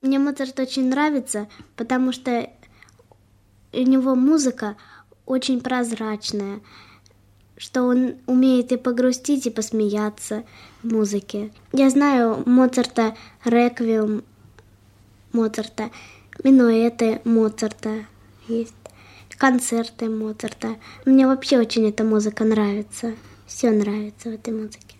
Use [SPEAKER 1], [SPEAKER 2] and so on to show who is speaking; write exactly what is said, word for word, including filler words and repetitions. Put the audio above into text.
[SPEAKER 1] Мне Моцарт очень нравится, потому что у него музыка очень прозрачная, что он умеет и погрустить, и посмеяться в музыке. Я знаю Моцарта, реквием Моцарта, минуэты Моцарта есть, концерты Моцарта. Мне вообще очень эта музыка нравится. Все нравится в этой музыке.